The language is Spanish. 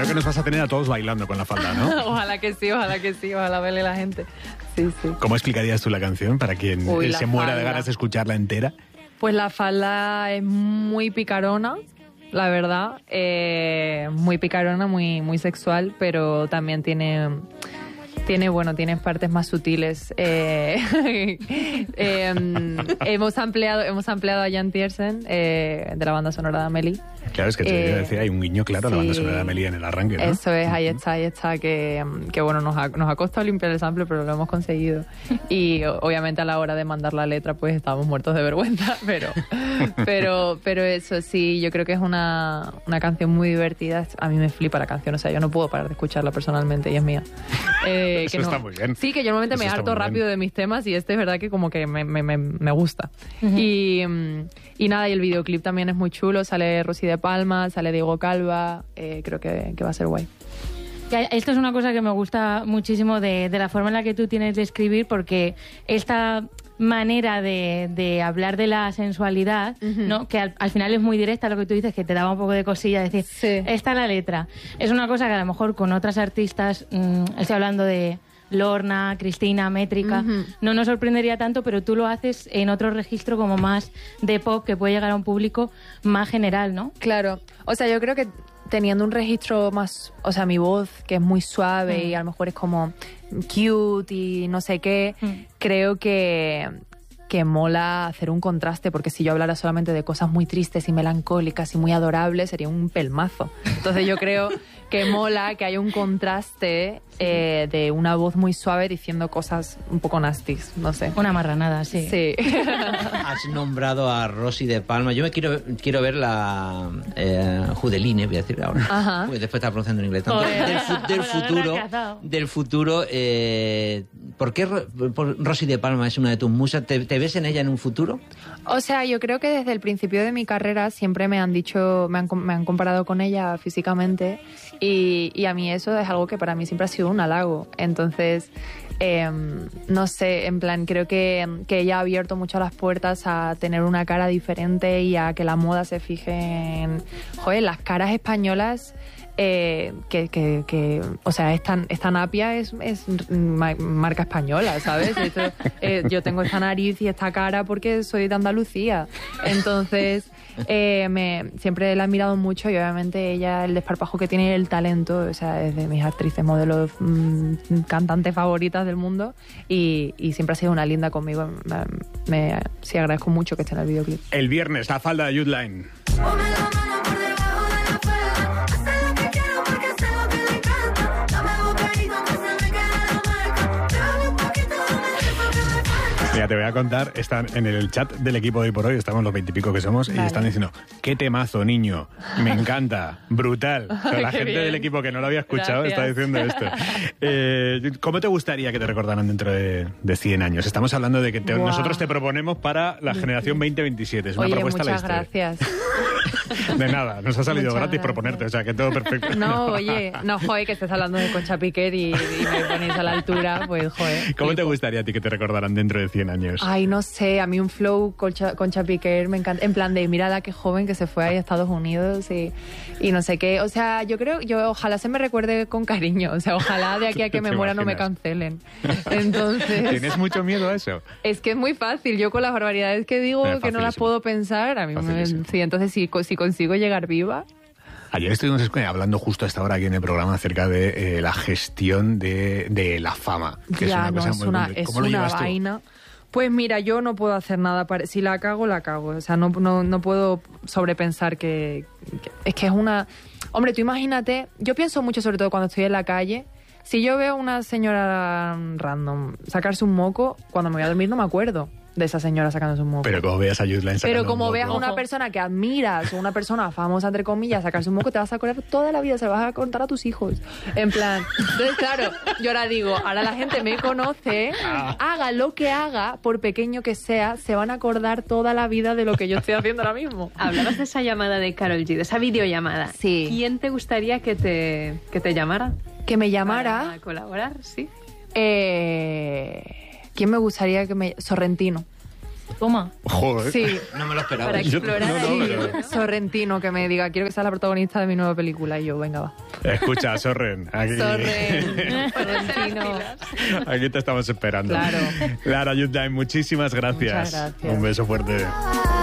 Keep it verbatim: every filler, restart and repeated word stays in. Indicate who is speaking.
Speaker 1: creo que nos vas a tener a todos bailando con la falda, ¿no?
Speaker 2: Ojalá que sí, ojalá que sí, ojalá vele la gente. Sí, sí.
Speaker 1: ¿Cómo explicarías tú la canción para quien
Speaker 2: Uy,
Speaker 1: se muera falda. de ganas de escucharla entera?
Speaker 2: Pues la falda es muy picarona, la verdad. Eh, muy picarona, muy, muy sexual, pero también tiene... Tiene, bueno, tiene partes más sutiles. Eh, eh, hemos ampliado, hemos ampliado a Jan Tiersen, eh, de la banda sonora de Amélie.
Speaker 1: Claro, es que te eh, decía, hay un guiño claro a sí, la banda sonora de Amélie en el arranque, ¿no?
Speaker 2: Eso es, ahí está, ahí está, que, que bueno, nos ha, nos ha costado limpiar el sample, pero lo hemos conseguido. Y obviamente a la hora de mandar la letra, pues estábamos muertos de vergüenza, pero, pero, pero eso sí, yo creo que es una, una canción muy divertida. A mí me flipa la canción, o sea, yo no puedo parar de escucharla personalmente y es mía. Eh,
Speaker 1: Eso
Speaker 2: que no,
Speaker 1: está muy bien.
Speaker 2: Sí, que yo normalmente
Speaker 1: Eso
Speaker 2: me harto rápido de mis temas y este es verdad que como que me, me, me, me gusta. Uh-huh. Y, y nada, y el videoclip también es muy chulo, sale Rosy de Palma, sale Diego Calva, eh, creo que, que va a ser guay.
Speaker 3: Esto es una cosa que me gusta muchísimo de, de la forma en la que tú tienes de escribir, porque esta manera de, de hablar de la sensualidad, uh-huh. ¿no? Que al, al final es muy directa, lo que tú dices, que te daba un poco de cosilla decir, sí. Esta es la letra. Es una cosa que a lo mejor con otras artistas, mmm, estoy hablando de Lorna, Cristina, Métrica, uh-huh. no nos sorprendería tanto, pero tú lo haces en otro registro como más de pop, que puede llegar a un público más general, ¿no?
Speaker 2: Claro. O sea, yo creo que teniendo un registro más, o sea, mi voz, que es muy suave mm. y a lo mejor es como cute y no sé qué, mm. creo que, que mola hacer un contraste, porque si yo hablara solamente de cosas muy tristes y melancólicas y muy adorables, sería un pelmazo. Entonces yo creo que mola que haya un contraste eh, de una voz muy suave diciendo cosas un poco nasties, no sé.
Speaker 3: Una marranada, sí.
Speaker 2: Sí.
Speaker 4: Has nombrado a Rosy de Palma. Yo me quiero quiero ver la eh, Judeline, voy a decir ahora. Ajá. Porque después está pronunciando en inglés. Tanto, del, fu- del futuro, del futuro eh, ¿por qué por Rosy de Palma es una de tus musas? ¿Te, ¿Te ves en ella en un futuro?
Speaker 2: O sea, yo creo que desde el principio de mi carrera siempre me han dicho, me han, me han comparado con ella físicamente. Y, y a mí eso es algo que para mí siempre ha sido un halago. Entonces, eh, no sé, en plan, creo que, que ella ha abierto mucho las puertas a tener una cara diferente y a que la moda se fije en, joder, las caras españolas. Eh, que, que, que, o sea, esta, esta napia es, es marca española, ¿sabes? Esto, eh, yo tengo esta nariz y esta cara porque soy de Andalucía. Entonces, eh, me, siempre la he admirado mucho y obviamente ella, el desparpajo que tiene y el talento, o sea, es de mis actrices, modelos, mmm, cantantes favoritas del mundo y, y siempre ha sido una linda conmigo. Me, me, sí, agradezco mucho que esté en el videoclip.
Speaker 1: El viernes, la falda de Youth Line. Mira, te voy a contar, están en el chat del equipo de hoy por hoy, estamos los veintipico que somos, vale. Y están diciendo, qué temazo, niño, me encanta, brutal. O sea, la gente bien. Del equipo que no lo había escuchado Gracias. Está diciendo esto. Eh, ¿Cómo te gustaría que te recordaran dentro de, de cien años? Estamos hablando de que te, wow. nosotros te proponemos para la generación veinte veintisiete, es una
Speaker 2: Oye,
Speaker 1: propuesta
Speaker 2: muchas
Speaker 1: a la historia.
Speaker 2: Gracias.
Speaker 1: De nada, nos ha salido
Speaker 2: Muchas
Speaker 1: gratis
Speaker 2: gracias.
Speaker 1: proponerte, o sea, que todo perfecto.
Speaker 2: No, no, oye, no, joder, que estés hablando de Concha Piquer y, y me ponéis a la altura, pues, joder.
Speaker 1: ¿Cómo te gustaría a ti que te recordaran dentro de cien años?
Speaker 2: Ay, no sé, a mí un flow Concha, Concha Piquer me encanta, en plan de, mírala qué joven que se fue ahí a Estados Unidos y, y no sé qué, o sea, yo creo, yo ojalá se me recuerde con cariño, o sea, ojalá de aquí a que me muera no me cancelen. Entonces...
Speaker 1: ¿Tienes mucho miedo a eso?
Speaker 2: Es que es muy fácil, yo con las barbaridades que digo, que no las puedo pensar, a mí me, sí, entonces si, si consigo llegar viva.
Speaker 1: Ayer estuvimos hablando justo a esta hora aquí en el programa acerca de eh, la gestión de, de la fama, que
Speaker 2: ya,
Speaker 1: es una
Speaker 2: no,
Speaker 1: cosa
Speaker 2: es
Speaker 1: muy
Speaker 2: una,
Speaker 1: complicada. ¿Cómo
Speaker 2: es
Speaker 1: lo
Speaker 2: una
Speaker 1: llevas
Speaker 2: vaina.
Speaker 1: tú?
Speaker 2: Pues mira, yo no puedo hacer nada, para, si la cago, la cago, o sea, no, no, no puedo sobrepensar que, que... Es que es una... Hombre, tú imagínate, yo pienso mucho sobre todo cuando estoy en la calle, si yo veo a una señora random sacarse un moco, cuando me voy a dormir no me acuerdo de esa señora sacándose un moco.
Speaker 1: Pero como veas a Youth Line sacando
Speaker 2: Pero como
Speaker 1: un
Speaker 2: veas a
Speaker 1: moco.
Speaker 2: una persona que admiras o una persona famosa, entre comillas, sacarse un moco, te vas a acordar toda la vida, se lo vas a contar a tus hijos. En plan, entonces claro, yo ahora digo, ahora la gente me conoce, haga lo que haga, por pequeño que sea, se van a acordar toda la vida de lo que yo estoy haciendo ahora mismo.
Speaker 5: Hablabas de esa llamada de Karol G, de esa videollamada.
Speaker 2: Sí.
Speaker 5: ¿Quién te gustaría que te, que te llamara?
Speaker 2: Que me llamara...
Speaker 5: Para colaborar, sí.
Speaker 2: Eh, ¿Quién me gustaría que me... Sorrentino.
Speaker 3: Toma.
Speaker 1: Joder.
Speaker 2: Sí.
Speaker 4: No me lo esperaba.
Speaker 5: Para explorar.
Speaker 1: Yo- no, no,
Speaker 2: Sí,
Speaker 1: pero-
Speaker 2: Sorrentino que me diga, quiero que sea la protagonista de mi nueva película. Y yo, venga, va.
Speaker 1: Escucha, Sorren. Aquí,
Speaker 2: Sorren, Sorrentino.
Speaker 1: aquí te estamos esperando.
Speaker 2: Claro.
Speaker 1: Lara Yudai, muchísimas gracias.
Speaker 2: Muchas gracias.
Speaker 1: Un beso fuerte.